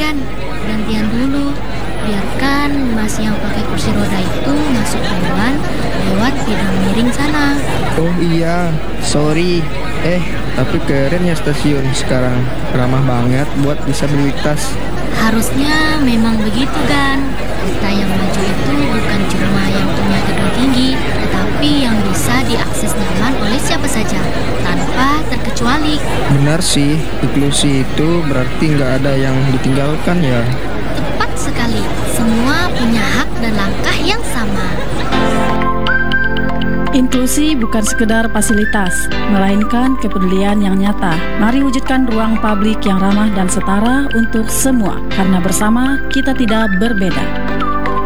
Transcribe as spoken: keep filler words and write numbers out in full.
Ren, gantian dulu. Biarkan Mas yang pakai kursi roda itu masuk duluan lewat bidang miring sana. Oh iya, sorry. Eh, tapi keren ya stasiun sekarang. Ramah banget buat disabilitas. Harusnya memang begitu kan. Kita yang maju itu bukan cuma yang punya gedung tinggi, tetapi yang bisa diakses nyaman oleh siapa saja, tanpa terkecuali. Benar sih, inklusi itu berarti nggak ada yang ditinggalkan ya. Tepat sekali, semua punya hak dan langkah yang sama. Inklusi bukan sekedar fasilitas, melainkan kepedulian yang nyata. Mari wujudkan ruang publik yang ramah dan setara untuk semua, karena bersama kita tidak berbeda.